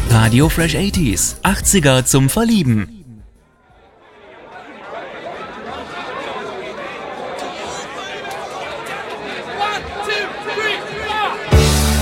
Radio Fresh 80s, 80er zum Verlieben. One, two, three.